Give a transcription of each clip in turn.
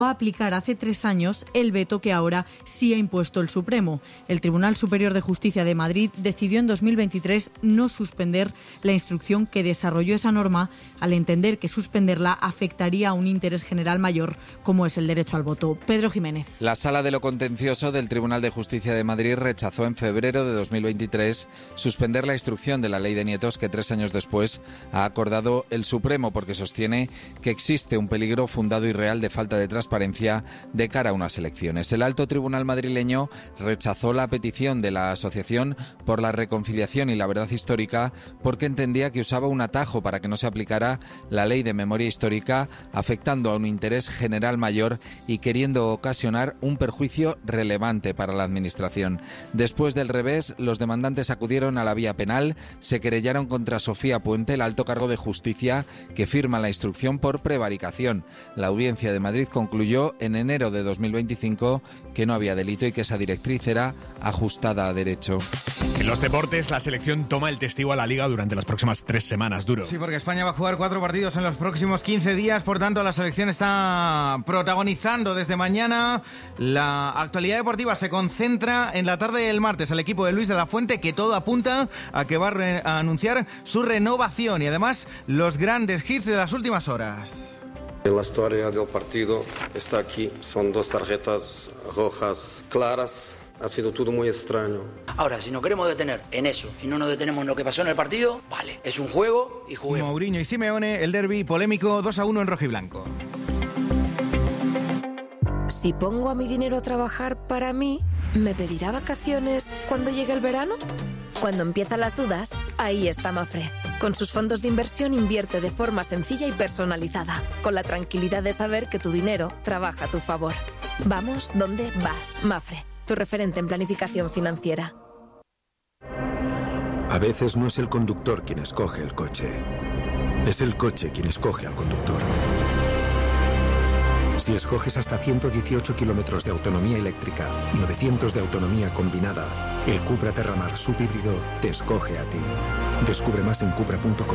a aplicar hace 3 años el veto que ahora sí ha impuesto el Supremo. El Tribunal Superior de Justicia de Madrid decidió en 2023 no suspender la instrucción que desarrolló esa norma, al entender que suspenderla afectaría a un interés general mayor, como es el derecho al voto. Pedro Jiménez. La Sala de lo Contencioso del Tribunal de Justicia de Madrid rechazó en febrero de 2023 suspender la instrucción de la Ley de Nietos que 3 años después ha acordado el Supremo, porque sostiene que existe un peligro fundado y real de falta de transparencia de cara a unas elecciones. El alto tribunal madrileño rechazó la petición de la Asociación por la Reconciliación y la Verdad Histórica porque entendía que usaba un atajo para que no se aplicara la Ley de Memoria Histórica, afectando a un interés general mayor y queriendo ocasionar un perjuicio relevante para la Administración. Después del revés, los demandantes acudieron a la vía penal, se querellaron contra Sofía Puente, el alto cargo de justicia que firma la instrucción por prevaricación. La Audiencia de Madrid concluyó en enero de 2025 que no había delito y que esa directriz era ajustada a derecho. En los deportes, la selección toma el testigo a la Liga durante las próximas 3 semanas, Duro. Sí, porque España va a jugar 4 partidos en los próximos 15 días, por tanto la selección está protagonizando desde mañana. La actualidad deportiva se concentra en la tarde del martes. El equipo de Luis de la Fuente, que todo apunta a que va a anunciar su renovación y además los grandes hits de las últimas horas. La historia del partido está aquí. Son 2 tarjetas rojas claras. Ha sido todo muy extraño. Ahora, si nos queremos detener en eso y no nos detenemos en lo que pasó en el partido, vale, es un juego y juguemos. Mourinho y Simeone, el derbi polémico 2-1 en rojiblanco. Si pongo a mi dinero a trabajar para mí, ¿me pedirá vacaciones cuando llegue el verano? Cuando empiezan las dudas, ahí está Mafre. Con sus fondos de inversión invierte de forma sencilla y personalizada, con la tranquilidad de saber que tu dinero trabaja a tu favor. Vamos donde vas, Mafre, tu referente en planificación financiera. A veces no es el conductor quien escoge el coche, es el coche quien escoge al conductor. Si escoges hasta 118 kilómetros de autonomía eléctrica y 900 de autonomía combinada, el Cupra Terramar subhíbrido te escoge a ti. Descubre más en cupra.com.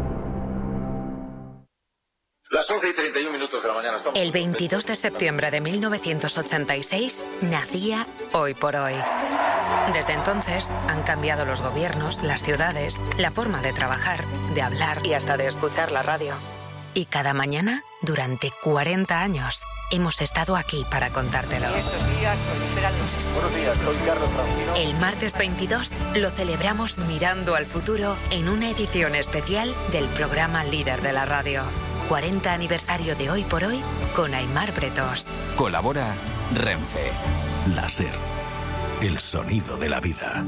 Las 11:31 de la mañana. El 22 de septiembre de 1986 nacía Hoy por Hoy. Desde entonces han cambiado los gobiernos, las ciudades, la forma de trabajar, de hablar y hasta de escuchar la radio. Y cada mañana, durante 40 años, hemos estado aquí para contártelo. Estos días proliferan los estudios. Buenos días, soy Carlos Francino. El martes 22 lo celebramos mirando al futuro en una edición especial del programa líder de la radio. 40 aniversario de Hoy por Hoy con Aimar Bretos. Colabora Renfe. La SER. El sonido de la vida.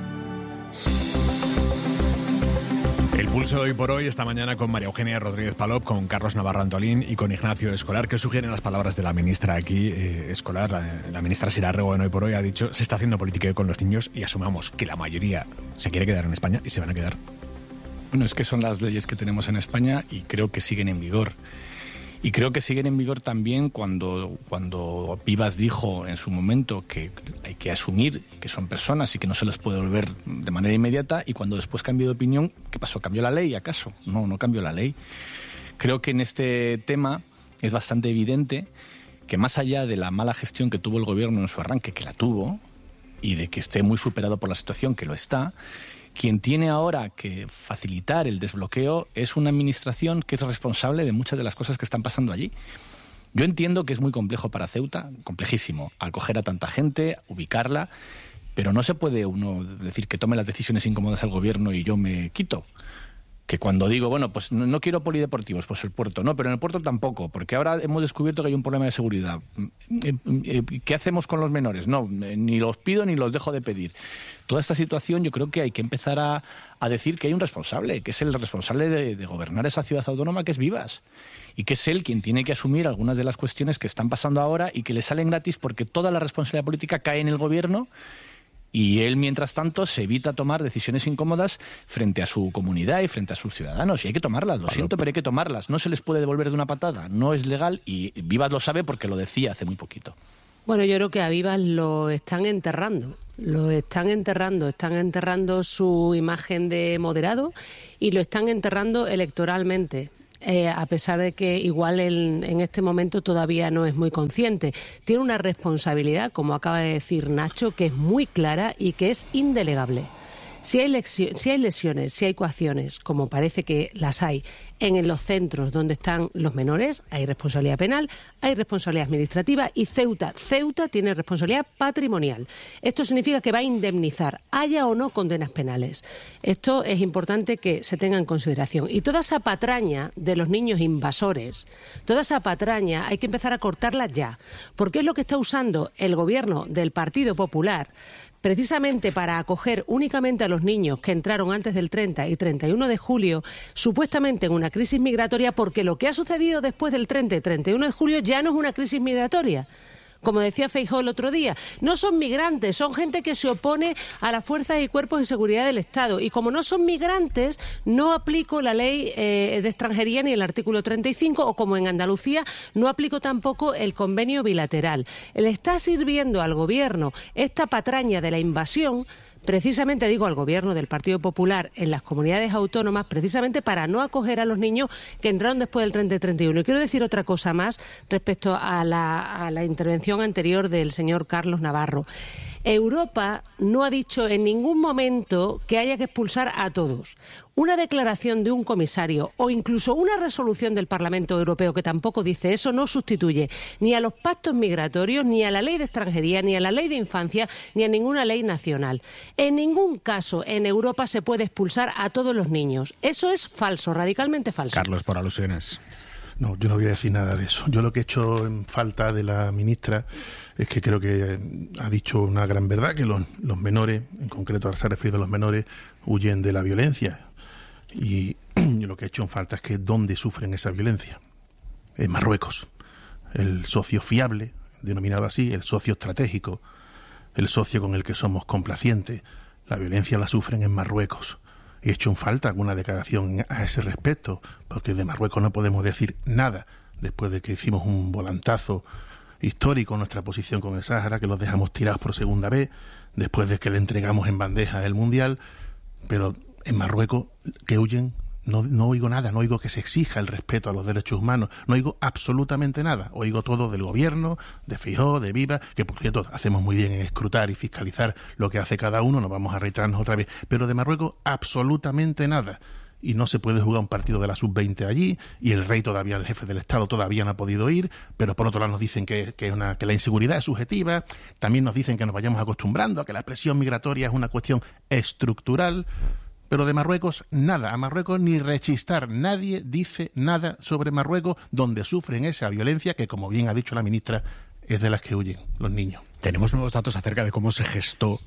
El pulso de Hoy por Hoy esta mañana con María Eugenia Rodríguez Palop, con Carlos Navarro Antolín y con Ignacio Escolar. ¿Qué sugieren las palabras de la ministra aquí, Escolar? La ministra Sira Rego en Hoy por Hoy ha dicho: se está haciendo política con los niños y asumamos que la mayoría se quiere quedar en España y se van a quedar. Bueno, es que son las leyes que tenemos en España y creo que siguen en vigor. Y creo que siguen en vigor también cuando Vivas dijo en su momento que hay que asumir que son personas y que no se les puede volver de manera inmediata, y cuando después cambió de opinión, ¿qué pasó? ¿Cambió la ley acaso? No cambió la ley. Creo que en este tema es bastante evidente que, más allá de la mala gestión que tuvo el gobierno en su arranque, que la tuvo, y de que esté muy superado por la situación, que lo está, quien tiene ahora que facilitar el desbloqueo es una administración que es responsable de muchas de las cosas que están pasando allí. Yo entiendo que es muy complejo para Ceuta, complejísimo, acoger a tanta gente, ubicarla, pero no se puede uno decir que tome las decisiones incómodas al gobierno y yo me quito. Que cuando digo, bueno, pues no quiero polideportivos, pues el puerto no, pero en el puerto tampoco, porque ahora hemos descubierto que hay un problema de seguridad. ¿Qué hacemos con los menores? No, ni los pido ni los dejo de pedir. Toda esta situación yo creo que hay que empezar a decir que hay un responsable, que es el responsable de gobernar esa ciudad autónoma, que es Vivas, y que es él quien tiene que asumir algunas de las cuestiones que están pasando ahora y que le salen gratis porque toda la responsabilidad política cae en el gobierno. Y él, mientras tanto, se evita tomar decisiones incómodas frente a su comunidad y frente a sus ciudadanos. Y hay que tomarlas, lo siento, pero hay que tomarlas. No se les puede devolver de una patada, no es legal, y Vivas lo sabe porque lo decía hace muy poquito. Bueno, yo creo que a Vivas lo están enterrando su imagen de moderado y lo están enterrando electoralmente. a pesar de que igual en este momento todavía no es muy consciente. Tiene una responsabilidad, como acaba de decir Nacho, que es muy clara y que es indelegable. Si hay lesiones, si hay coacciones, como parece que las hay, en los centros donde están los menores, hay responsabilidad penal, hay responsabilidad administrativa y Ceuta tiene responsabilidad patrimonial. Esto significa que va a indemnizar, haya o no condenas penales. Esto es importante que se tenga en consideración. Y toda esa patraña de los niños invasores, toda esa patraña hay que empezar a cortarla ya, porque es lo que está usando el gobierno del Partido Popular precisamente para acoger únicamente a los niños que entraron antes del 30 y 31 de julio, supuestamente en una crisis migratoria, porque lo que ha sucedido después del 30 y 31 de julio ya no es una crisis migratoria. Como decía Feijóo el otro día, no son migrantes, son gente que se opone a las fuerzas y cuerpos de seguridad del Estado. Y como no son migrantes, no aplico la ley de extranjería ni el artículo 35, o como en Andalucía, no aplico tampoco el convenio bilateral. Le está sirviendo al gobierno esta patraña de la invasión, precisamente digo al gobierno del Partido Popular en las comunidades autónomas, precisamente para no acoger a los niños que entraron después del 30 y 31. Y quiero decir otra cosa más respecto a la intervención anterior del señor Carlos Navarro. Europa no ha dicho en ningún momento que haya que expulsar a todos. Una declaración de un comisario o incluso una resolución del Parlamento Europeo que tampoco dice eso no sustituye ni a los pactos migratorios, ni a la ley de extranjería, ni a la ley de infancia, ni a ninguna ley nacional. En ningún caso en Europa se puede expulsar a todos los niños. Eso es falso, radicalmente falso. Carlos, por alusiones. No, yo no voy a decir nada de eso. Yo lo que he hecho en falta de la ministra es que creo que ha dicho una gran verdad, que los menores, en concreto se ha referido a los menores, huyen de la violencia. Y lo que he hecho en falta es que ¿dónde sufren esa violencia? En Marruecos. El socio fiable, denominado así, el socio estratégico, el socio con el que somos complacientes. La violencia la sufren en Marruecos. He hecho en falta alguna declaración a ese respecto, porque de Marruecos no podemos decir nada después de que hicimos un volantazo histórico en nuestra posición con el Sáhara, que los dejamos tirados por segunda vez, después de que le entregamos en bandeja el Mundial, pero en Marruecos que huyen, no oigo nada, no oigo que se exija el respeto a los derechos humanos, no oigo absolutamente nada, oigo todo del gobierno, de Feijóo, de Viva, que por cierto hacemos muy bien en escrutar y fiscalizar lo que hace cada uno, no vamos a reiterarnos otra vez, pero de Marruecos absolutamente nada. Y no se puede jugar un partido de la sub-20 allí, y el rey todavía, el jefe del Estado todavía no ha podido ir, pero por otro lado nos dicen que la inseguridad es subjetiva, también nos dicen que nos vayamos acostumbrando a que la presión migratoria es una cuestión estructural. Pero de Marruecos, nada. A Marruecos ni rechistar. Nadie dice nada sobre Marruecos, donde sufren esa violencia que, como bien ha dicho la ministra, es de las que huyen los niños. Tenemos nuevos datos acerca de cómo se gestó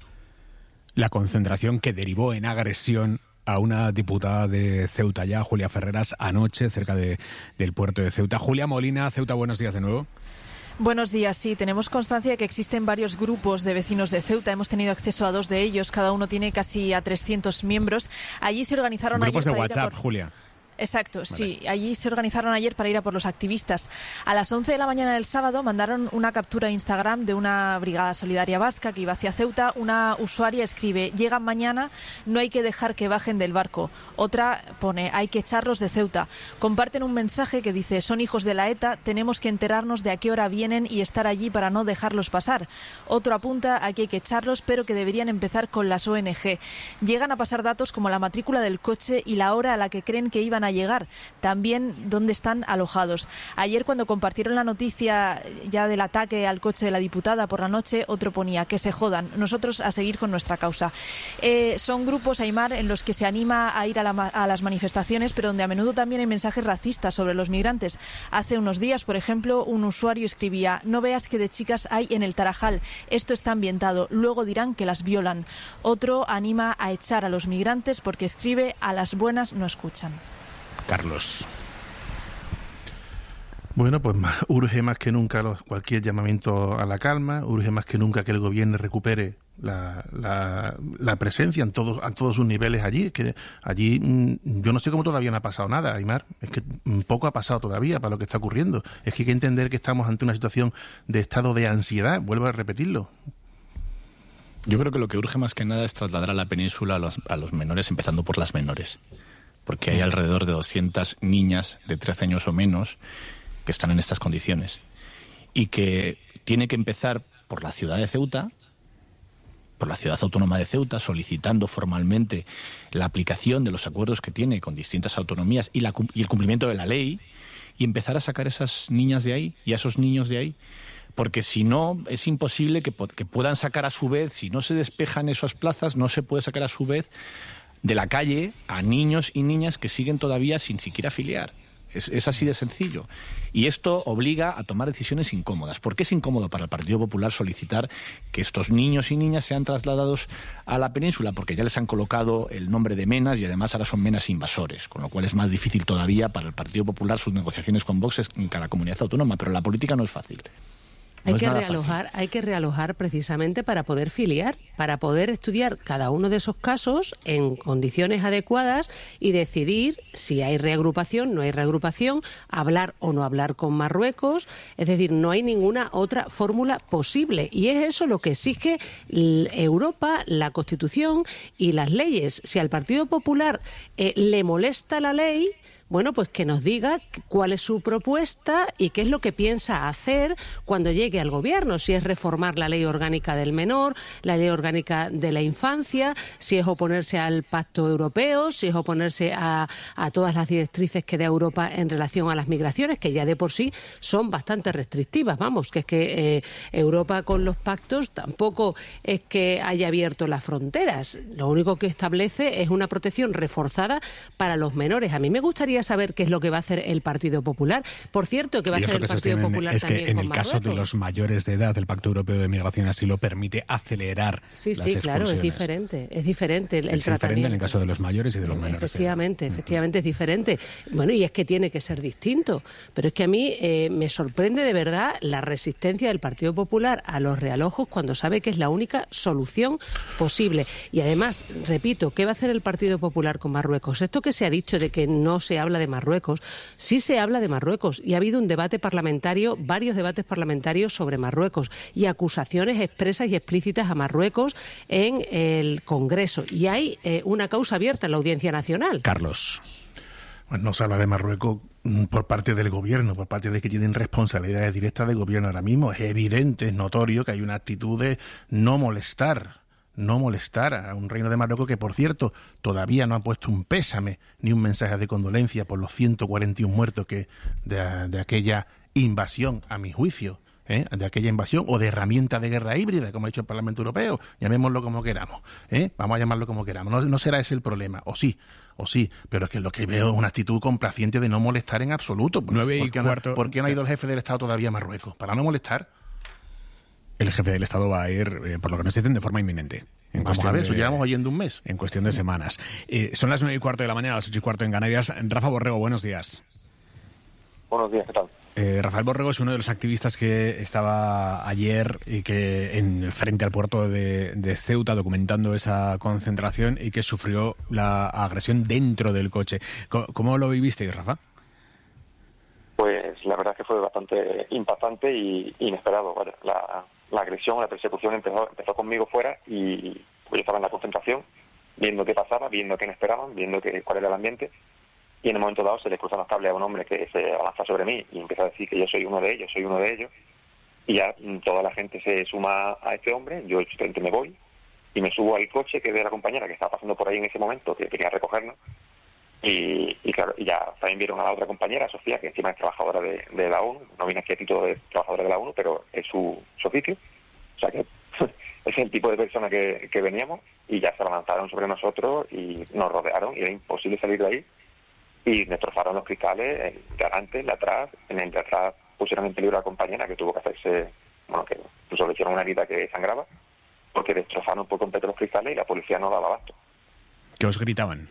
la concentración que derivó en agresión a una diputada de Ceuta ya, Julia Ferreras, anoche, cerca del puerto de Ceuta. Julia Molina, Ceuta, buenos días de nuevo. Buenos días, sí, tenemos constancia de que existen varios grupos de vecinos de Ceuta, hemos tenido acceso a 2 de ellos, cada uno tiene casi a 300 miembros. Allí se organizaron grupos de WhatsApp, Julia. Exacto, vale. Sí. Allí se organizaron ayer para ir a por los activistas. A las 11 de la mañana del sábado mandaron una captura a Instagram de una brigada solidaria vasca que iba hacia Ceuta. Una usuaria escribe: llegan mañana, no hay que dejar que bajen del barco. Otra pone: hay que echarlos de Ceuta. Comparten un mensaje que dice: son hijos de la ETA, tenemos que enterarnos de a qué hora vienen y estar allí para no dejarlos pasar. Otro apunta a que hay que echarlos, pero que deberían empezar con las ONG. Llegan a pasar datos como la matrícula del coche y la hora a la que creen que iban a llegar, también dónde están alojados. Ayer, cuando compartieron la noticia ya del ataque al coche de la diputada por la noche, otro ponía: que se jodan, nosotros a seguir con nuestra causa. Son grupos, Aimar, en los que se anima a ir a las manifestaciones, pero donde a menudo también hay mensajes racistas sobre los migrantes. Hace unos días, por ejemplo, un usuario escribía: no veas que de chicas hay en el Tarajal, esto está ambientado, luego dirán que las violan. Otro anima a echar a los migrantes porque escribe: a las buenas no escuchan. Carlos. Bueno, pues urge más que nunca cualquier llamamiento a la calma, urge más que nunca que el gobierno recupere la presencia a todos sus niveles allí. Que allí yo no sé cómo todavía no ha pasado nada, Aimar, es que poco ha pasado todavía para lo que está ocurriendo. Es que hay que entender que estamos ante una situación de estado de ansiedad, vuelvo a repetirlo. Yo creo que lo que urge más que nada es trasladar a la península a los menores, empezando por las menores. porque hay alrededor de 200 niñas de 13 años o menos que están en estas condiciones. Y que tiene que empezar por la ciudad de Ceuta, por la ciudad autónoma de Ceuta, solicitando formalmente la aplicación de los acuerdos que tiene con distintas autonomías y el cumplimiento de la ley, y empezar a sacar a esas niñas de ahí y a esos niños de ahí. Porque si no, es imposible que puedan sacar a su vez, si no se despejan esas plazas, no se puede sacar a su vez de la calle a niños y niñas que siguen todavía sin siquiera afiliar. Es así de sencillo. Y esto obliga a tomar decisiones incómodas. ¿Por qué es incómodo para el Partido Popular solicitar que estos niños y niñas sean trasladados a la península? Porque ya les han colocado el nombre de menas y además ahora son menas invasores, con lo cual es más difícil todavía para el Partido Popular sus negociaciones con Vox en cada comunidad autónoma. Pero la política no es fácil. Hay que realojar precisamente para poder filiar, para poder estudiar cada uno de esos casos en condiciones adecuadas y decidir si hay reagrupación, no hay reagrupación, hablar o no hablar con Marruecos. Es decir, no hay ninguna otra fórmula posible. Y es eso lo que exige Europa, la Constitución y las leyes. Si al Partido Popular le molesta la ley, bueno, pues que nos diga cuál es su propuesta y qué es lo que piensa hacer cuando llegue al gobierno. Si es reformar la ley orgánica del menor, la ley orgánica de la infancia, si es oponerse al pacto europeo, si es oponerse a todas las directrices que da Europa en relación a las migraciones, que ya de por sí son bastante restrictivas. Vamos, que es que Europa con los pactos tampoco es que haya abierto las fronteras. Lo único que establece es una protección reforzada para los menores. A mí me gustaría saber qué es lo que va a hacer el Partido Popular. Por cierto, que va a hacer el Partido Popular también con Marruecos. Es que en el caso de los mayores de edad, el Pacto Europeo de Migración así lo permite acelerar las expulsiones. Claro, es diferente el tratamiento. Es diferente en el caso de los mayores y de los menores. Efectivamente, es diferente. Bueno, y es que tiene que ser distinto. Pero es que a mí me sorprende de verdad la resistencia del Partido Popular a los realojos cuando sabe que es la única solución posible. Y además, repito, ¿qué va a hacer el Partido Popular con Marruecos? Esto que se ha dicho de que no se habla de Marruecos, sí se habla de Marruecos y ha habido un debate parlamentario, varios debates parlamentarios sobre Marruecos y acusaciones expresas y explícitas a Marruecos en el Congreso. Y hay una causa abierta en la Audiencia Nacional. Carlos. Pues no se habla de Marruecos por parte del gobierno, por parte de que tienen responsabilidades directas del gobierno ahora mismo. Es evidente, es notorio que hay una actitud de no molestar a un reino de Marruecos que, por cierto, todavía no ha puesto un pésame ni un mensaje de condolencia por los 141 muertos que de aquella invasión, a mi juicio, de aquella invasión o de herramienta de guerra híbrida, como ha dicho el Parlamento Europeo, llamémoslo como queramos, vamos a llamarlo como queramos. No será ese el problema, o sí, pero es que lo que veo es una actitud complaciente de no molestar en absoluto. ¿Por qué no ha ido el jefe del Estado todavía a Marruecos? ¿Para no molestar? El jefe del Estado va a ir, por lo que nos dicen, de forma inminente. Vamos a ver, eso llevamos oyendo un mes. En cuestión de semanas. Son las 9:15 de la mañana, las 8:15 en Canarias. Rafa Borrego, buenos días. Buenos días, ¿qué tal? Rafael Borrego es uno de los activistas que estaba ayer y que frente al puerto de Ceuta documentando esa concentración y que sufrió la agresión dentro del coche. ¿Cómo lo vivisteis, Rafa? Pues la verdad es que fue bastante impactante y inesperado. Vale. La agresión, la persecución empezó conmigo fuera y pues yo estaba en la concentración, viendo qué pasaba, viendo qué me esperaban, viendo cuál era el ambiente, y en un momento dado se le cruzan los cables a un hombre que se avanza sobre mí y empieza a decir que yo soy uno de ellos, y ya toda la gente se suma a este hombre. Yo simplemente me voy y me subo al coche que es de la compañera que estaba pasando por ahí en ese momento, que quería recogernos. Y claro, y ya también vieron a la otra compañera, Sofía, que encima es trabajadora de la ONU, no viene aquí a título de trabajadora de la ONU, pero es su oficio. O sea que es el tipo de persona que veníamos, y ya se lanzaron sobre nosotros y nos rodearon y era imposible salir de ahí. Y destrozaron los cristales, el de adelante, el de atrás. En el de atrás pusieron en peligro a la compañera, que tuvo que hacerse, que incluso le hicieron una herida que sangraba, porque destrozaron por completo los cristales y la policía no daba abasto. ¿Qué os gritaban?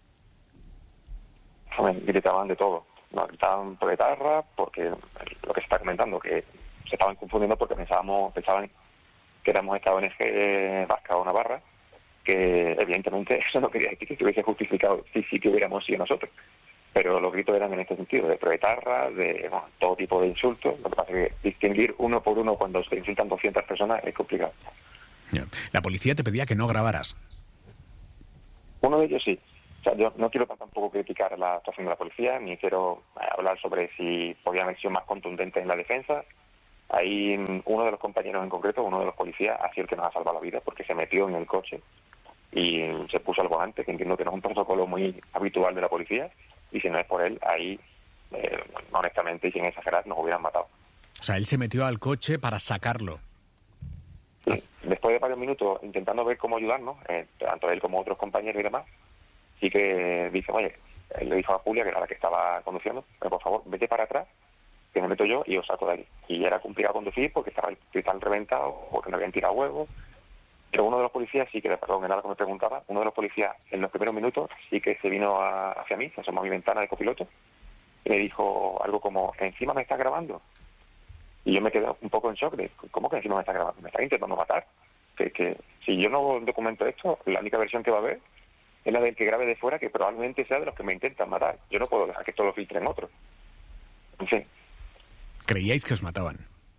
Gritaban de todo. Nos gritaban por etarra, porque lo que se está comentando, que se estaban confundiendo porque pensaban que éramos esta ONG vasca o navarra, que evidentemente eso no quería decir que estuviese justificado si que hubiéramos sido nosotros. Pero los gritos eran en este sentido, de proetarra, de todo tipo de insultos. Lo que pasa es que distinguir uno por uno cuando se insultan 200 personas es complicado. La policía te pedía que no grabaras. Uno de ellos sí. O sea, yo no quiero tampoco criticar la actuación de la policía, ni quiero hablar sobre si podían haber sido más contundentes en la defensa. Ahí uno de los compañeros en concreto, uno de los policías, ha sido el que nos ha salvado la vida, porque se metió en el coche y se puso al volante, que entiendo que no es un protocolo muy habitual de la policía, y si no es por él, ahí, honestamente y sin exagerar, nos hubieran matado. O sea, él se metió al coche para sacarlo. Sí. Después de varios minutos intentando ver cómo ayudarnos, tanto él como otros compañeros y demás, sí que dice, oye, él le dijo a Julia, que era la que estaba conduciendo, pero por favor, vete para atrás, que me meto yo y os saco de ahí. Y era complicado conducir porque estaba el cristal reventado, porque me habían tirado huevos. Pero uno de los policías sí que, perdón, era lo que me preguntaba, uno de los policías en los primeros minutos sí que se vino hacia mí, se asomó a mi ventana de copiloto, y me dijo algo como, ¿encima me estás grabando? Y yo me quedé un poco en shock de, ¿cómo que encima me estás grabando? ¿Me estás intentando matar? Que si yo no documento esto, la única versión que va a haber es la del que grabe de fuera, que probablemente sea de los que me intentan matar. Yo no puedo dejar que esto lo filtren otros. En fin. ¿Creíais que os mataban?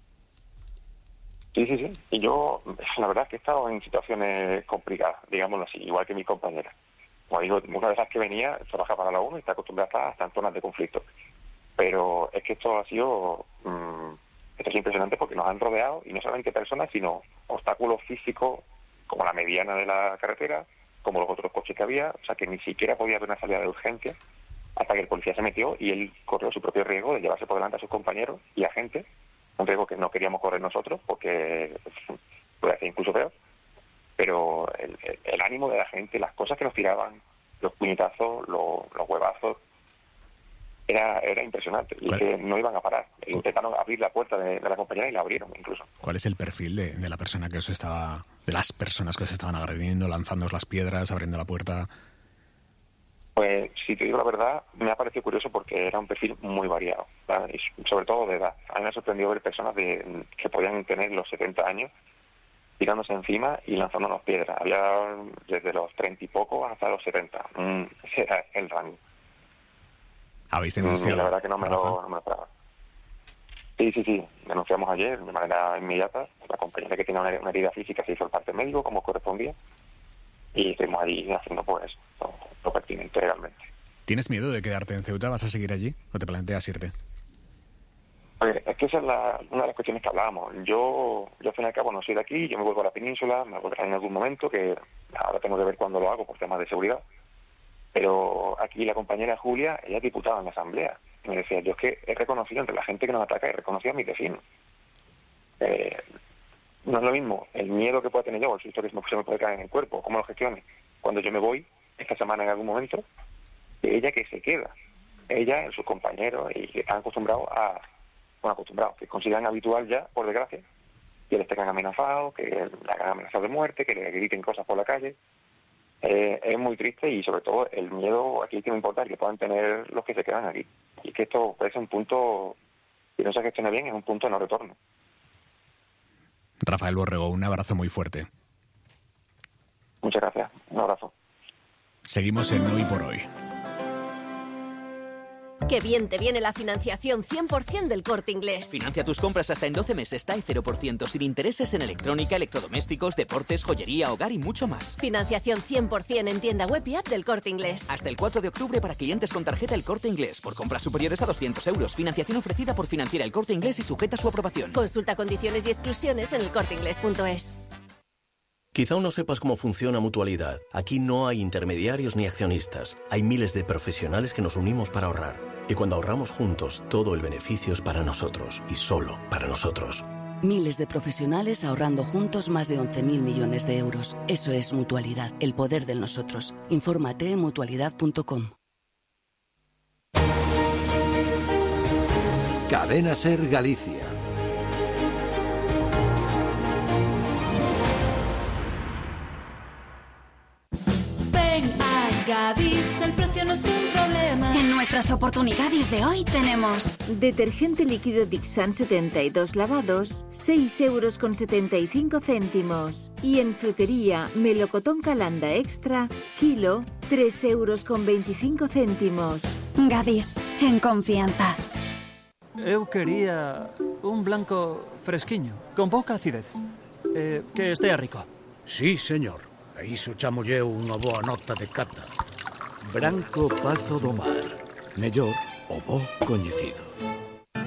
Sí. Y yo, la verdad es que he estado en situaciones complicadas, digámoslo así, igual que mis compañeras. Como digo, una de las que venía, trabaja para la ONU y está acostumbrada hasta en zonas de conflicto. Pero es que esto ha sido... esto es impresionante porque nos han rodeado, y no solamente personas, sino obstáculos físicos, como la mediana de la carretera, como los otros coches que había, o sea que ni siquiera podía haber una salida de urgencia, hasta que el policía se metió y él corrió su propio riesgo de llevarse por delante a sus compañeros y a gente, un riesgo que no queríamos correr nosotros porque puede ser incluso peor, pero el ánimo de la gente, las cosas que nos tiraban, los puñetazos, los huevazos, era impresionante, y que no iban a parar. Intentaron abrir la puerta de la compañera y la abrieron incluso. ¿Cuál es el perfil de la persona que os estaba, de las personas que os estaban agrediendo, lanzándoos las piedras, abriendo la puerta? Pues, si te digo la verdad, me ha parecido curioso porque era un perfil muy variado, ¿vale? Y sobre todo de edad. A mí me ha sorprendido ver personas que podían tener los 70 años tirándose encima y lanzándonos piedras. Había desde los 30 y poco hasta los 70. Ese era el rango. ¿Habéis denunciado? La verdad que no me lo esperaba. Sí. Denunciamos ayer de manera inmediata. La compañera que tenía una herida física se hizo el parte médico como correspondía. Y estuvimos ahí haciendo pues lo pertinente realmente. ¿Tienes miedo de quedarte en Ceuta? ¿Vas a seguir allí o te planteas irte? Es que esa es una de las cuestiones que hablábamos. Yo al fin y al cabo no soy de aquí, yo me vuelvo a la península, me volveré en algún momento, que ahora tengo que ver cuándo lo hago por temas de seguridad. Pero aquí la compañera Julia, ella es diputada en la Asamblea. Y me decía, yo es que he reconocido entre la gente que nos ataca, he reconocido a mis vecinos. No es lo mismo el miedo que pueda tener yo, o el susto que se me puede caer en el cuerpo, cómo lo gestione cuando yo me voy esta semana en algún momento, de ella que se queda. Ella, sus compañeros, y que están acostumbrados que consideran habitual ya, por desgracia, que les tengan amenazados, que le hagan amenazas de muerte, que le griten cosas por la calle. Es muy triste, y sobre todo el miedo aquí que me importa que puedan tener los que se quedan aquí. Y que esto es un punto, si no se gestiona bien, es un punto de no retorno. Rafael Borrego, un abrazo muy fuerte. Muchas gracias, un abrazo. Seguimos en Hoy por Hoy. Qué bien te viene la financiación 100% del Corte Inglés. Financia tus compras hasta en 12 meses, TAE 0% sin intereses en electrónica, electrodomésticos, deportes, joyería, hogar y mucho más. Financiación 100% en tienda web y app del Corte Inglés. Hasta el 4 de octubre para clientes con tarjeta El Corte Inglés. Por compras superiores a 200 euros. Financiación ofrecida por Financiera El Corte Inglés y sujeta a su aprobación. Consulta condiciones y exclusiones en elcorteinglés.es. Quizá aún no sepas cómo funciona Mutualidad. Aquí no hay intermediarios ni accionistas. Hay miles de profesionales que nos unimos para ahorrar. Y cuando ahorramos juntos, todo el beneficio es para nosotros y solo para nosotros. Miles de profesionales ahorrando juntos más de 11.000 millones de euros. Eso es Mutualidad, el poder del nosotros. Infórmate en mutualidad.com. Cadena SER Galicia. Gadis, el precio no es un problema. En nuestras oportunidades de hoy tenemos detergente líquido Dixan 72 lavados, 6,75 €. Y en frutería, melocotón Calanda Extra, kilo, 3,25 €. Gadis, en confianza. Eu quería un blanco fresquiño, con pouca acidez. Que estea rico. Sí, señor. A iso chamolle unha boa nota de cata. Branco Pazo do Mar. Mellor o bo coñecido.